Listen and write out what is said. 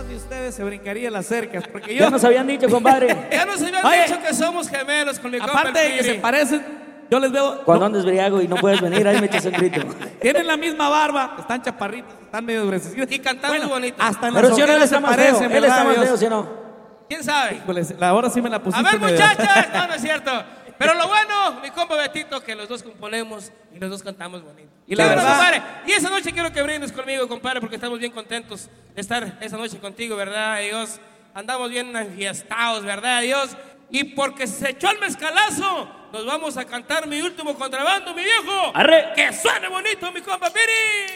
Uno de ustedes se brincaría las cercas, porque Ya nos habían dicho, compadre. Ya nos habían Oye, dicho que somos gemelos con mi compa aparte de el que se Piri. parecen, yo les veo, Cuando andes briago y no puedes venir, ahí me echas un grito. tienen la misma barba, están chaparritos, están medio gruesos. Y cantamos bonito. Hasta en Pero las si no, él ojeras está se más feo. parecen, Él está ¿verdad, más Dios? feo, ¿sí o no? ¿Quién sabe? Híjoles, ahora sí me la A pusiste ver, medio- muchachas. No, no es cierto. Pero lo bueno, mi compa Betito, que los dos componemos y los dos cantamos bonito. Y la Bueno, verdad- compadre, y esa noche quiero que brindes conmigo, compadre, porque estamos bien contentos de estar esa noche contigo, ¿verdad, Dios? Andamos bien enfiestados, ¿verdad, Dios? Y porque se echó el mezcalazo, nos vamos a cantar mi último contrabando, mi viejo. ¡Arre! ¡Que suene bonito, mi compa Piri!